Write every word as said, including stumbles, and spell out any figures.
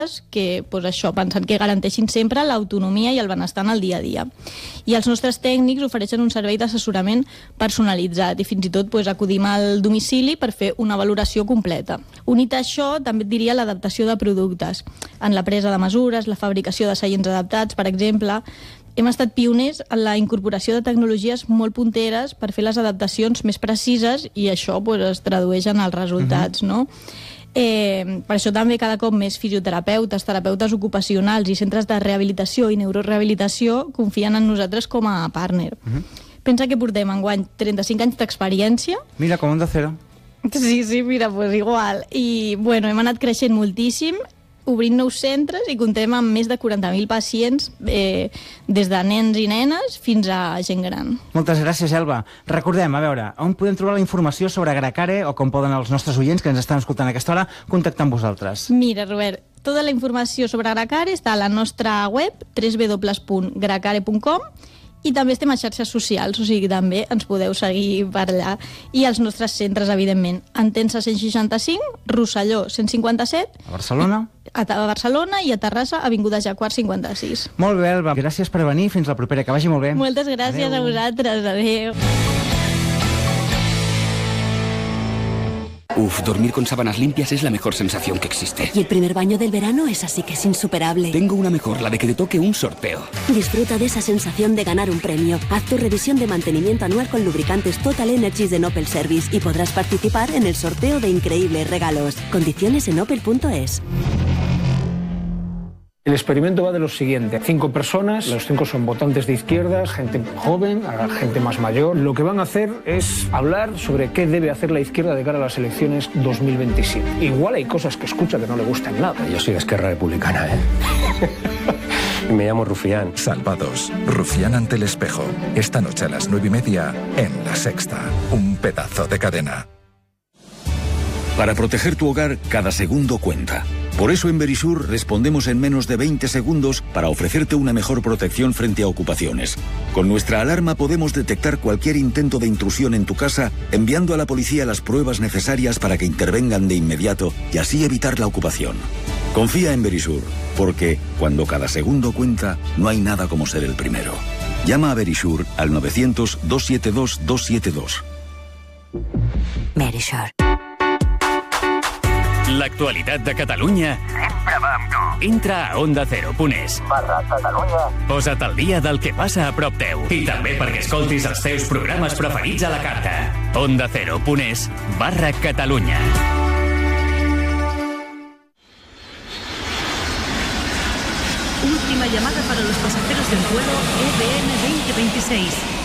que pues això, pensant que garanteixin sempre l'autonomia i el benestar en el dia a dia. I els nostres tècnics ofereixen un servei d'assessorament personalitzat i fins i tot pues, acudim al domicili per fer una valoració completa. Unit a això, també et diria l'adaptació de productes, en la presa de mesures, la fabricació de seients adaptats, per exemple. Hem estat pioners en la incorporació de tecnologies molt punteres per fer les adaptacions més precises i això pues, es tradueix en els resultats, uh-huh. no? Eh, per això també cada cop més fisioterapeutes, terapeutes ocupacionals i centres de rehabilitació i neurorehabilitació confien en nosaltres com a partner. Uh-huh. Pensa que portem enguany trenta-cinc anys d'experiència. Mira, com Onda Cero. Sí, sí, mira, pues igual. I bueno, hem anat creixent moltíssim, obrint nous centres i comptem amb més de quaranta mil pacients, eh, des de nens i nenes fins a gent gran. Moltes gràcies, Elba. Recordem, a veure, on podem trobar la informació sobre Gracare o com poden els nostres oients que ens estan escoltant a aquesta hora contactar amb vosaltres? Mira, Robert, tota la informació sobre Gracare està a la nostra web w w w punt gracare punt com i també estem a xarxes socials, o sigui, també ens podeu seguir per allà. I els nostres centres, evidentment, Entença cent seixanta-cinc, Rosselló cent cinquanta-set... A Barcelona? A, a Barcelona i a Terrassa, Avinguda Jacquard cinquanta-sis. Molt bé, Elba. Gràcies per venir. Fins la propera. Que vagi molt bé. Moltes gràcies. Adeu. A vosaltres. Adéu. Uf, dormir con sábanas limpias es la mejor sensación que existe. Y el primer baño del verano es así que es insuperable. Tengo una mejor, la de que te toque un sorteo. Disfruta de esa sensación de ganar un premio. Haz tu revisión de mantenimiento anual con lubricantes Total Energies de Opel Service y podrás participar en el sorteo de increíbles regalos. Condiciones en opel punto es. El experimento va de lo siguiente. Cinco personas, los cinco son votantes de izquierdas, gente joven, gente más mayor. Lo que van a hacer es hablar sobre qué debe hacer la izquierda de cara a las elecciones dos mil veintisiete. Igual hay cosas que escucha que no le gustan nada. Yo soy de Esquerra Republicana, ¿eh? Me llamo Rufián. Salvados. Rufián ante el espejo. Esta noche a las nueve y media en La Sexta. Un pedazo de cadena. Para proteger tu hogar, cada segundo cuenta. Por eso en Verisur respondemos en menos de veinte segundos para ofrecerte una mejor protección frente a ocupaciones. Con nuestra alarma podemos detectar cualquier intento de intrusión en tu casa, enviando a la policía las pruebas necesarias para que intervengan de inmediato y así evitar la ocupación. Confía en Verisur, porque cuando cada segundo cuenta, no hay nada como ser el primero. Llama a Verisur al novecientos, dos siete dos, dos siete dos. Verisur. L'actualitat de Catalunya sempre va amb tu. Entra a onda cero punt es. Barra Catalunya. Posa't al dia del que passa a prop teu. I també perquè escoltis els teus programes preferits a la carta. onda cero punt es barra Catalunya. Última llamada para los pasajeros del vuelo E B N veinte veintiséis.